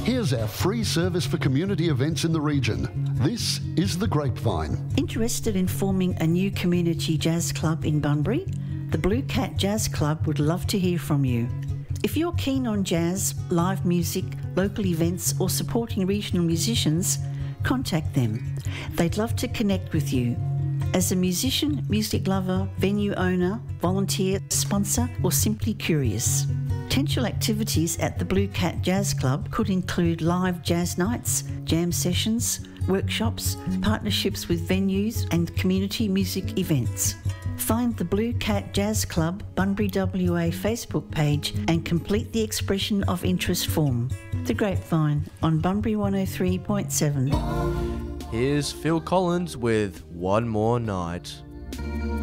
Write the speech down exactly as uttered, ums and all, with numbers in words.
Here's our free service for community events in the region. This is The Grapevine. Interested in forming a new community jazz club in Bunbury? The Blue Cat Jazz Club would love to hear from you. If you're keen on jazz, live music, local events or supporting regional musicians, contact them. They'd love to connect with you. As a musician, music lover, venue owner, volunteer, sponsor or simply curious. Potential activities at the Blue Cat Jazz Club could include live jazz nights, jam sessions, workshops, partnerships with venues and community music events. Find the Blue Cat Jazz Club Bunbury W A Facebook page and complete the expression of interest form. The Grapevine on Bunbury one oh three point seven. Here's Phil Collins with One More Night.